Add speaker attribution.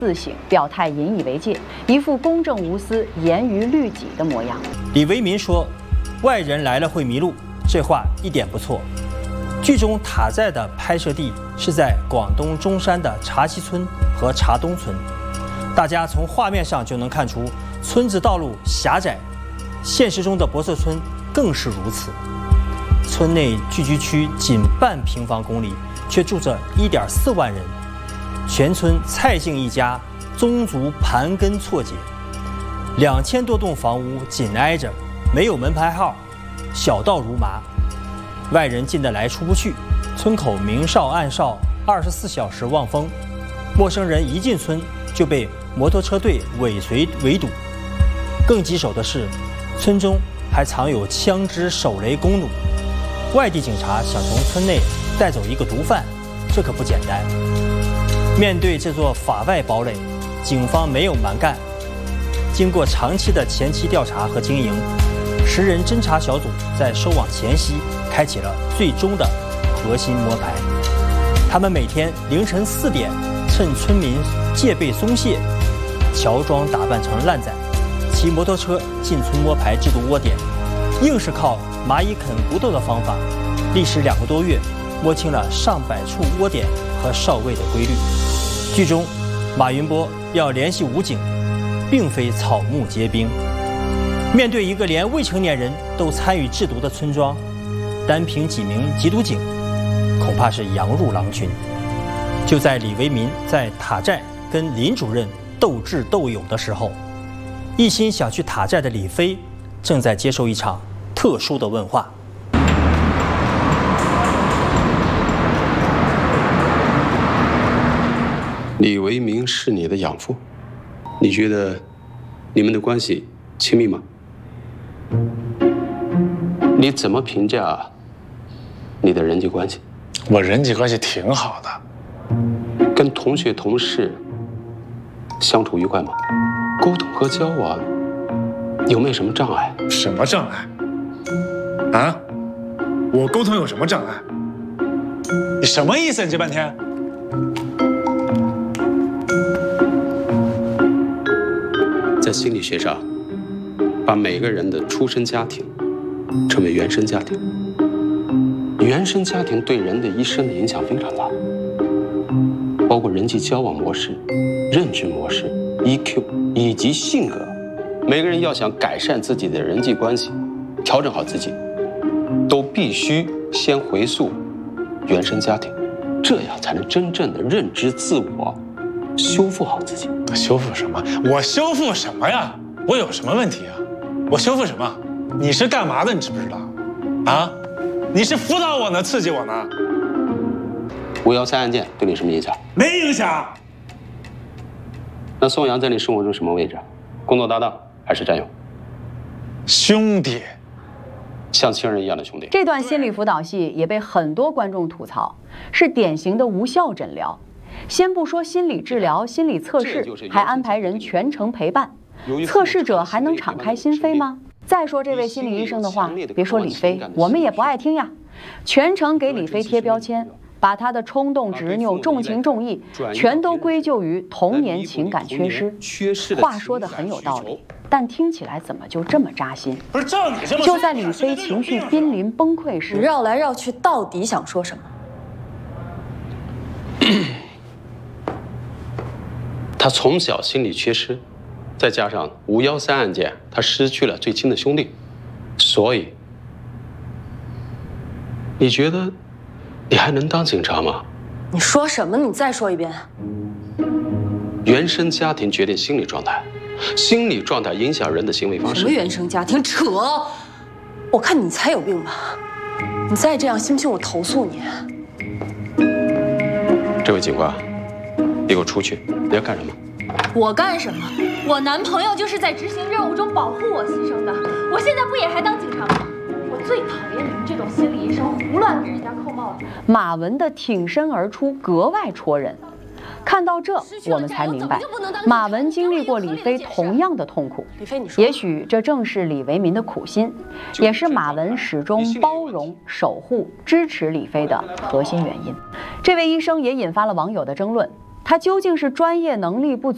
Speaker 1: 自省，表态引以为戒，一副公正无私、严于律己的模样。
Speaker 2: 李维民说：“外人来了会迷路。”这话一点不错。剧中塔寨的拍摄地是在广东中山的茶溪村和茶东村，大家从画面上就能看出村子道路狭窄，现实中的博色村更是如此。村内聚居区仅半平方公里，却住着1.4万人，全村蔡姓一家宗族盘根错节，2000多栋房屋紧挨着，没有门牌号，小道如麻，外人进得来出不去，村口明哨暗哨，24小时望风，陌生人一进村就被摩托车队尾随围堵。更棘手的是，村中还藏有枪支、手雷、弓弩，外地警察想从村内带走一个毒贩，这可不简单。面对这座法外堡垒，警方没有蛮干。经过长期的前期调查和经营，10人侦查小组在收网前夕开启了最终的核心摸排。他们每天凌晨4点，趁村民戒备松懈，乔装打扮成烂仔，骑摩托车进村摸排制毒窝点，硬是靠蚂蚁啃骨头的方法，历时2个多月，摸清了上百处窝点和哨位的规律。剧中，马云波要联系武警，并非草木皆兵。面对一个连未成年人都参与制毒的村庄，单凭几名缉毒警，恐怕是羊入狼群。就在李维民在塔寨跟林主任斗智斗勇的时候，一心想去塔寨的李飞正在接受一场特殊的问话。
Speaker 3: 李维民是你的养父，你觉得你们的关系亲密吗？你怎么评价你的人际关系？
Speaker 4: 我人际关系挺好的，
Speaker 3: 跟同学同事相处愉快吗？沟通和交往有没有什么障碍？
Speaker 4: 什么障碍？啊？我沟通有什么障碍？你什么意思？你这半天？
Speaker 3: 在心理学上，把每个人的出生家庭称为原生家庭。原生家庭对人的一生的影响非常大，包括人际交往模式、认知模式、EQ 以及性格。每个人要想改善自己的人际关系，调整好自己，都必须先回溯原生家庭，这样才能真正的认知自我，修复好自己。
Speaker 4: 修复什么？我修复什么呀？我有什么问题啊？我修复什么？你是干嘛的？你知不知道？啊？你是辅导我呢，刺激我呢
Speaker 3: ？513案件对你什么影响？
Speaker 4: 没影响。
Speaker 3: 那宋阳在你生活中什么位置？工作搭档还是战友？
Speaker 4: 兄弟，
Speaker 3: 像亲人一样的兄弟。
Speaker 1: 这段心理辅导戏也被很多观众吐槽，是典型的无效诊疗。先不说心理治疗、心理测试，还安排人全程陪伴，测试者还能敞开心扉吗？再说这位心理医生的话，别说李飞，我们也不爱听呀。全程给李飞贴标签，把他的冲动、执拗、重情重义，全都归咎于童年情感缺失。话说得很有道理，但听起来怎么就这么扎心？
Speaker 4: 不是照你这么说，
Speaker 1: 就在李飞情绪濒临崩溃时，
Speaker 5: 你绕来绕去，到底想说什么？
Speaker 3: 他从小心理缺失，再加上513案件，他失去了最亲的兄弟，所以，你觉得你还能当警察吗？
Speaker 5: 你说什么？你再说一遍。
Speaker 3: 原生家庭决定心理状态，心理状态影响人的行为方式。
Speaker 5: 什么原生家庭？扯！我看你才有病吧！你再这样，信不信我投诉你？
Speaker 3: 这位警官，你给我出去！你要干什么？
Speaker 6: 我干什么？我男朋友就是在执行任务中保护我牺牲的。我现在不也还当警察吗？我最讨厌你们这种心理医生胡乱给人家扣帽子。
Speaker 1: 马文的挺身而出格外戳人。看到这，我们才明白，马文经历过李飞同样的痛苦。也许这正是李维民的苦心，也是马文始终包容、守护、支持李飞的核心原因。这位医生也引发了网友的争论，他究竟是专业能力不足？